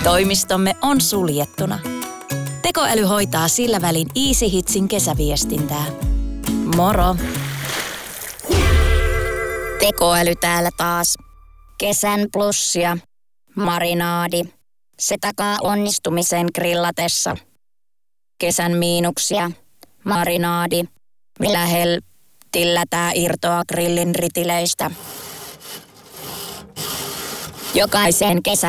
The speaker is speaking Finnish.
Toimistomme on suljettuna. Tekoäly hoitaa sillä välin Easy Hitsin kesäviestintää. Moro! Tekoäly täällä taas. Kesän plussia. Marinaadi. Se takaa onnistumisen grillatessa. Kesän miinuksia. Marinaadi. Millä heltillä tää irtoaa grillin ritileistä. Jokaiseen kesän